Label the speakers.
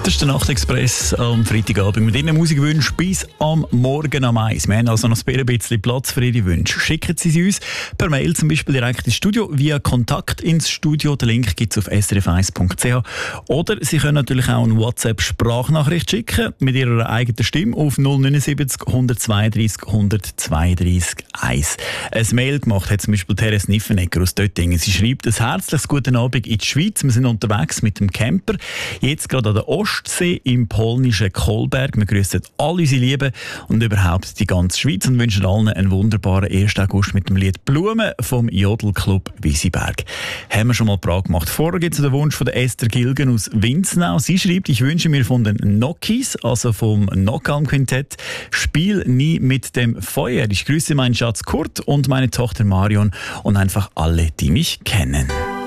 Speaker 1: Das ist der Nachtexpress am Freitagabend mit Ihren Musikwünschen bis am Morgen am 1. Wir haben also noch ein bisschen Platz für Ihre Wünsche. Schicken Sie sie uns per Mail zum Beispiel direkt ins Studio via Kontakt ins Studio. Den Link gibt es auf srf1.ch. Oder Sie können natürlich auch eine WhatsApp-Sprachnachricht schicken mit Ihrer eigenen Stimme auf 079 132 132 1. Ein Mail gemacht hat zum Beispiel Therese Niffenegger aus Döttingen. Sie schreibt: ein herzliches guten Abend in die Schweiz. Wir sind unterwegs mit dem Camper. Jetzt gerade an der Ostsee im polnischen Kolberg. Wir grüßen alle unsere Lieben und überhaupt die ganze Schweiz und wünschen allen einen wunderbaren 1. August mit dem Lied «Blumen» vom Jodelclub Wisiberg. Haben wir schon mal Prag gemacht. Vorher gibt es den Wunsch von der Esther Gilgen aus Winznau. Sie schreibt: ich wünsche mir von den Nokis, also vom Nockalm Quintett, «Spiel nie mit dem Feuer». Ich grüße meinen Schatz Kurt und meine Tochter Marion und einfach alle, die mich kennen.